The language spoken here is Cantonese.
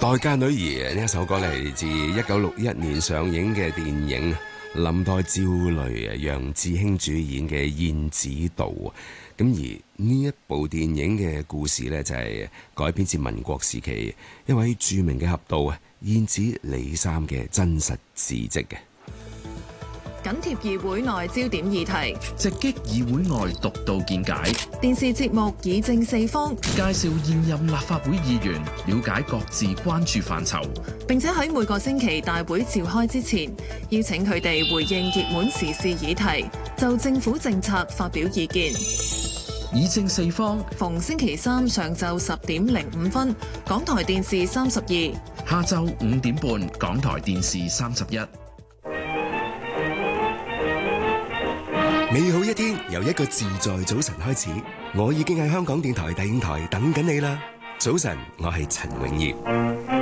待嫁女兒呢一首歌嚟自1961年上映嘅電影《林黛焦慮》，楊智興主演嘅《燕子道》。咁而呢一部電影嘅故事呢，就係改編自民國時期一位著名嘅俠盜燕子李三嘅真實事蹟嘅。 緊貼議會內焦點議題， 直擊議會外獨到見解。 電視節目議政四方， 介紹現任立法會議員，了解各自關注範疇。 並且喺每個星期大會召開之前，邀請佢哋回應熱門時事議題，就政府政策發表意見。 議政四方， 逢星期三上晝10:05，港台電視32； 下晝5點半，港台電視31。 美好一天由一個自在早晨開始，我已經喺香港電台第5台等緊你啦。早晨，我係陳永業。